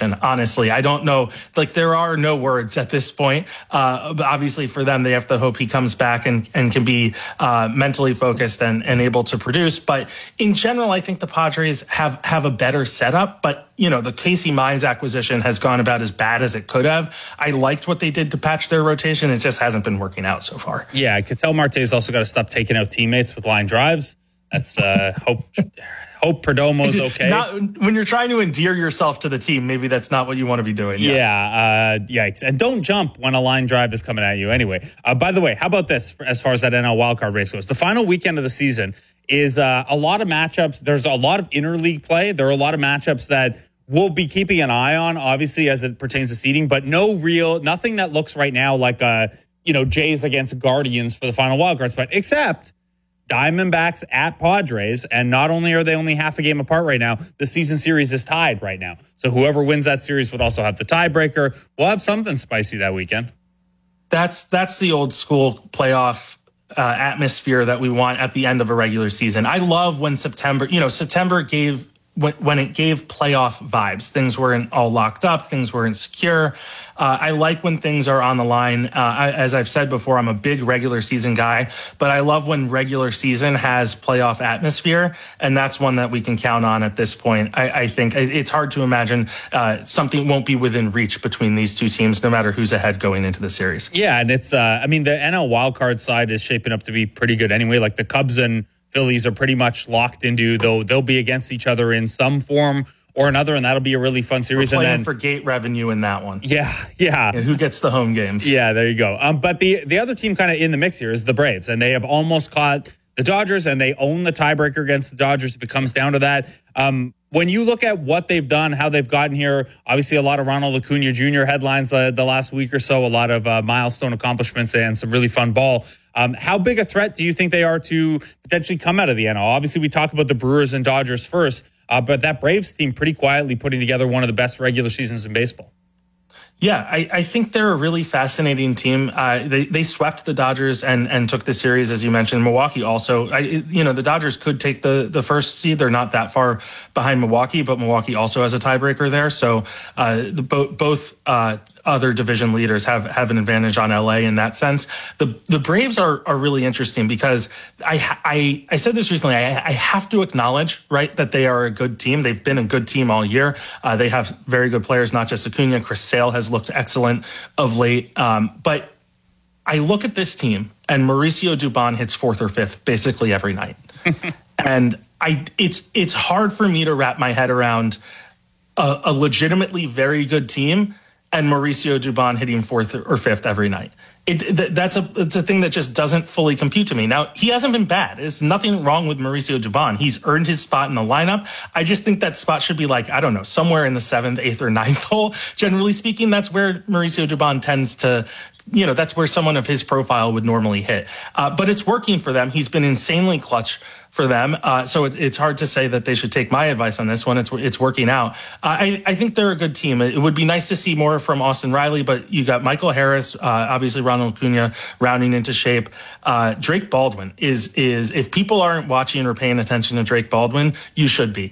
rotation. Honestly, I don't know. Like, there are no words at this point. Obviously, for them, they have to hope he comes back and can be mentally focused and able to produce. But in general, I think the Padres have a better setup. But the Casey Mize acquisition has gone about as bad as it could have. I liked what they did to patch their rotation. It just hasn't been working out so far. Yeah, Ketel Marte's also got to stop taking out teammates with line drives. That's hope Perdomo's okay. When you're trying to endear yourself to the team, maybe that's not what you want to be doing. Yeah, yikes. And don't jump when a line drive is coming at you. Anyway, by the way, how about this as far as that NL wildcard race goes? The final weekend of the season is a lot of matchups. There's a lot of interleague play. There are a lot of matchups that we'll be keeping an eye on, obviously, as it pertains to seeding, but nothing that looks right now like, Jays against Guardians for the final wildcard spot, except Diamondbacks at Padres. And not only are they only half a game apart right now, the season series is tied right now. So whoever wins that series would also have the tiebreaker. We'll have something spicy that weekend. That's the old school playoff atmosphere that we want at the end of a regular season. I love when September gave when it gave playoff vibes. Things weren't all locked up. Things weren't secure. I like when things are on the line. As I've said before, I'm a big regular season guy, but I love when regular season has playoff atmosphere, and that's one that we can count on at this point. I think it's hard to imagine something won't be within reach between these two teams, no matter who's ahead going into the series. Yeah, and it's, the NL wildcard side is shaping up to be pretty good anyway. Like the Cubs and Phillies are pretty much locked into, though they'll be against each other in some form or another, and that'll be a really fun series. We're playing and then for gate revenue in that one. Yeah. And who gets the home games? Yeah, there you go. But the other team kind of in the mix here is the Braves, and they have almost caught the Dodgers, and they own the tiebreaker against the Dodgers if it comes down to that. When you look at what they've done, how they've gotten here, obviously a lot of Ronald Acuna Jr. headlines the last week or so, a lot of milestone accomplishments and some really fun ball. How big a threat do you think they are to potentially come out of the NL? Obviously, we talk about the Brewers and Dodgers first, but that Braves team pretty quietly putting together one of the best regular seasons in baseball. Yeah, I think they're a really fascinating team. They swept the Dodgers and took the series, as you mentioned. Milwaukee also, the Dodgers could take the first seed. They're not that far behind Milwaukee, but Milwaukee also has a tiebreaker there. So both other division leaders have an advantage on LA in that sense. The Braves are really interesting because I said this recently. I have to acknowledge, right, that they are a good team. They've been a good team all year. They have very good players, not just Acuna. Chris Sale has looked excellent of late. But I look at this team, and Mauricio Dubon hits fourth or fifth basically every night. And it's hard for me to wrap my head around a legitimately very good team and Mauricio Dubon hitting fourth or fifth every night. It's a thing that just doesn't fully compute to me. Now, he hasn't been bad. There's nothing wrong with Mauricio Dubon. He's earned his spot in the lineup. I just think that spot should be like, I don't know, somewhere in the 7th, 8th, or 9th hole. Generally speaking, that's where Mauricio Dubon tends to, that's where someone of his profile would normally hit. But it's working for them. He's been insanely clutch for them. So it's hard to say that they should take my advice on this one. It's working out. I think they're a good team. It would be nice to see more from Austin Riley, but you got Michael Harris, obviously Ronald Acuna rounding into shape. Drake Baldwin is if people aren't watching or paying attention to Drake Baldwin, you should be.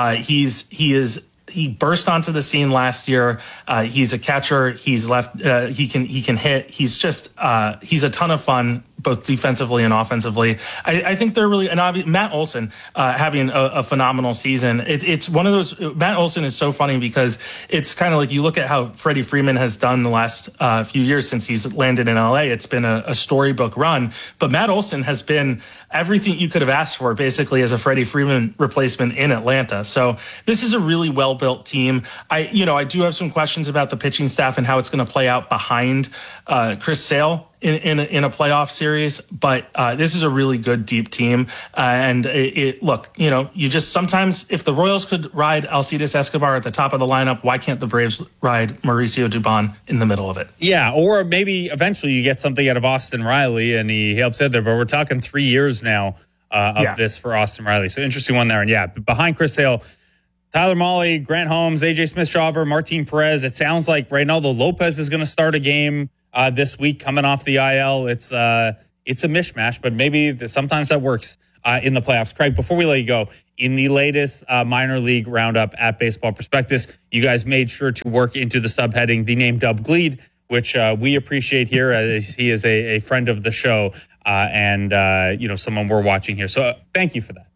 He burst onto the scene last year. He's a catcher. He's left. He can hit. He's just he's a ton of fun, both defensively and offensively. I think they're really, and Matt Olson having a phenomenal season. It's one of those. Matt Olson is so funny because it's kind of like you look at how Freddie Freeman has done the last few years since he's landed in LA. It's been a storybook run, but Matt Olson has been everything you could have asked for basically as a Freddie Freeman replacement in Atlanta. So this is a really well-built team. I do have some questions about the pitching staff and how it's going to play out behind Chris Sale in a playoff series, but this is a really good deep team. And you just sometimes, if the Royals could ride Alcides Escobar at the top of the lineup, why can't the Braves ride Mauricio Dubon in the middle of it? Yeah, or maybe eventually you get something out of Austin Riley and he helps out there, but we're talking 3 years now of this for Austin Riley. So interesting one there. And yeah, behind Chris Sale, Tyler Mahle, Grant Holmes, AJ Smith-Shawver, Martin Perez. It sounds like right now the Lopez is going to start a game this week coming off the IL. It's a mishmash, but maybe sometimes that works. in the playoffs. Craig, before we let you go, in the latest minor league roundup at Baseball Prospectus, you guys made sure to work into the subheading the name Dub Gleed, which we appreciate here, as he is a friend of the show and someone we're watching here. So thank you for that.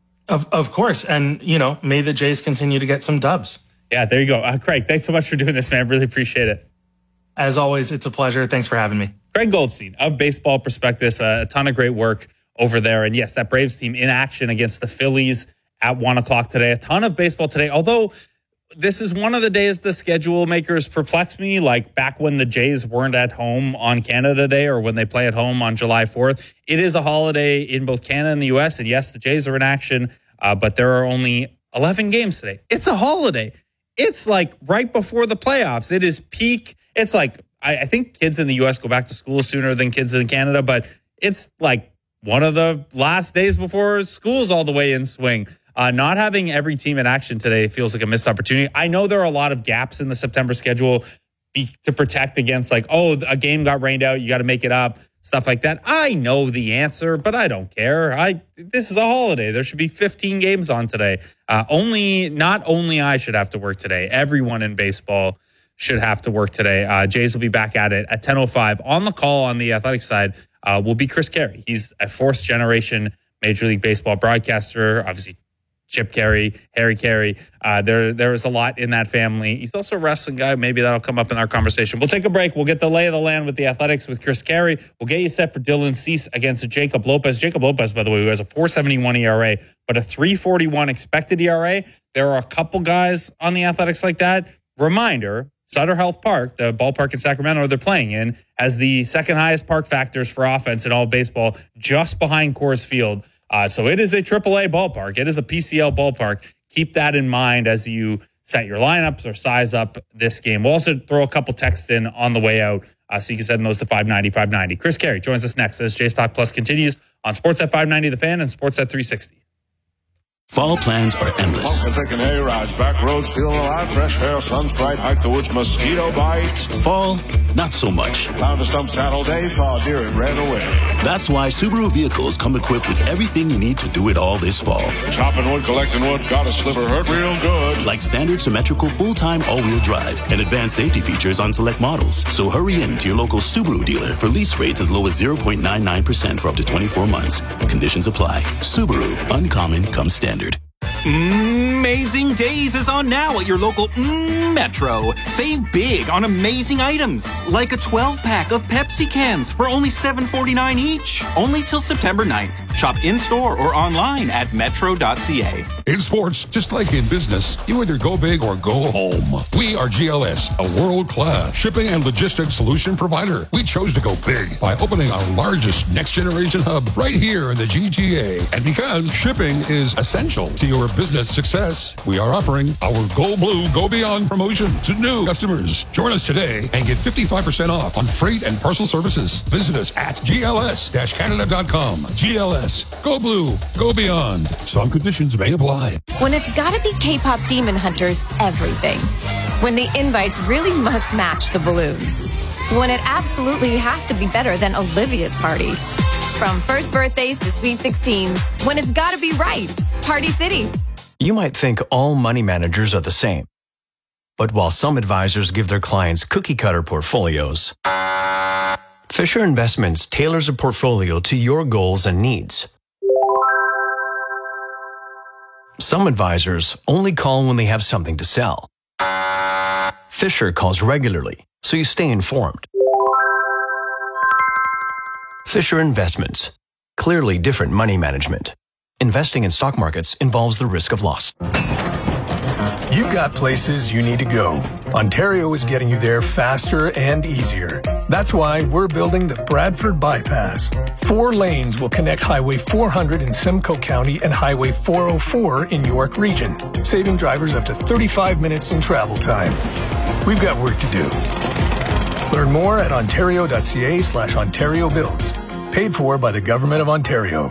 Of course. And, may the Jays continue to get some dubs. Yeah, there you go. Craig, thanks so much for doing this, man. Really appreciate it. As always, it's a pleasure. Thanks for having me. Craig Goldstein of Baseball Prospectus, a ton of great work over there. And yes, that Braves team in action against the Phillies at 1 o'clock today. A ton of baseball today, although this is one of the days the schedule makers perplex me, like back when the Jays weren't at home on Canada Day or when they play at home on July 4th. It is a holiday in both Canada and the U.S., and yes, the Jays are in action, but there are only 11 games today. It's a holiday. It's like right before the playoffs. It is peak. It's like, I think kids in the U.S. go back to school sooner than kids in Canada, but it's like one of the last days before school's all the way in swing. Not having every team in action today feels like a missed opportunity. I know there are a lot of gaps in the September schedule to protect against a game got rained out, you got to make it up, stuff like that. I know the answer, but I don't care. This is a holiday. There should be 15 games on today. Not only I should have to work today. Everyone in baseball should have to work today. Jays will be back at it at 10:05. On the call on the athletic side will be Chris Carey. He's a fourth-generation Major League Baseball broadcaster, obviously Chip Carey, Harry Carey. There is a lot in that family. He's also a wrestling guy. Maybe that'll come up in our conversation. We'll take a break. We'll get the lay of the land with the Athletics with Chris Carey. We'll get you set for Dylan Cease against Jacob Lopez. Jacob Lopez, by the way, who has a 4.71 ERA, but a 3.41 expected ERA. There are a couple guys on the Athletics like that. Reminder, Sutter Health Park, the ballpark in Sacramento they're playing in, has the second highest park factors for offense in all of baseball, just behind Coors Field. So it is a AAA ballpark. It is a PCL ballpark. Keep that in mind as you set your lineups or size up this game. We'll also throw a couple texts in on the way out, so you can send those to 590. Chris Carey joins us next as Jays Talk Plus continues on Sportsnet 590 The Fan and Sportsnet 360. Fall plans are endless. Taking hay rides, back roads, feeling alive, fresh air, sun's bright, hike the woods, mosquito bites. Fall, not so much. Found a stump saddle day, saw a deer and ran away. That's why Subaru vehicles come equipped with everything you need to do it all this fall. Chopping wood, collecting wood, got a sliver, hurt real good. Like standard symmetrical full-time all-wheel drive and advanced safety features on select models. So hurry in to your local Subaru dealer for lease rates as low as 0.99% for up to 24 months. Conditions apply. Subaru, uncommon comes standard. Amazing Days is on now at your local Metro. Save big on amazing items, like a 12-pack of Pepsi cans for only $7.49 each. Only till September 9th. Shop in-store or online at metro.ca. In sports, just like in business, you either go big or go home. We are GLS, a world-class shipping and logistics solution provider. We chose to go big by opening our largest next-generation hub right here in the GTA. And because shipping is essential to your business success, we are offering our Go Blue, Go Beyond promotion to new customers. Join us today and get 55% off on freight and parcel services. Visit us at gls-canada.com. GLS, Go Blue, Go Beyond. Some conditions may apply. When it's gotta be K-pop Demon Hunters, everything. When the invites really must match the balloons. When it absolutely has to be better than Olivia's party. From first birthdays to sweet 16s, when it's gotta be right. Party City. You might think all money managers are the same. But while some advisors give their clients cookie-cutter portfolios, Fisher Investments tailors a portfolio to your goals and needs. Some advisors only call when they have something to sell. Fisher calls regularly, so you stay informed. Fisher Investments. Clearly different money management. Investing in stock markets involves the risk of loss. You've got places you need to go. Ontario is getting you there faster and easier. That's why we're building the Bradford Bypass. 4 lanes will connect Highway 400 in Simcoe County and Highway 404 in York Region, saving drivers up to 35 minutes in travel time. We've got work to do. Learn more at ontario.ca/Ontario Builds. Paid for by the Government of Ontario.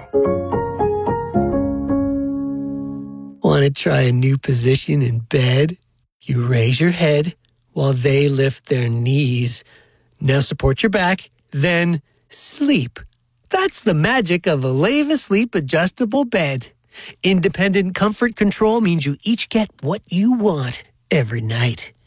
Want to try a new position in bed? You raise your head while they lift their knees. Now support your back, then sleep. That's the magic of a Leva Sleep adjustable bed. Independent comfort control means you each get what you want every night.